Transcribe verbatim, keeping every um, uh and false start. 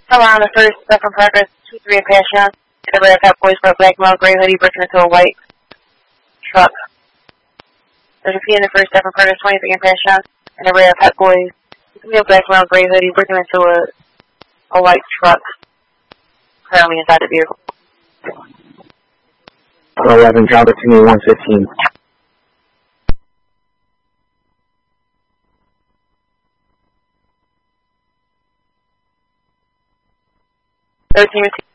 Around the first step in progress, two three in Passion. And the red top boys for a black male, gray hoodie, breaking into a white truck. There's a P in the first step in progress, twenty-three in Passion. And the red top boys, male, black male, gray hoodie, breaking into a, a white truck. Currently inside the vehicle. eleven, drop it to me, one fifteen. thirteen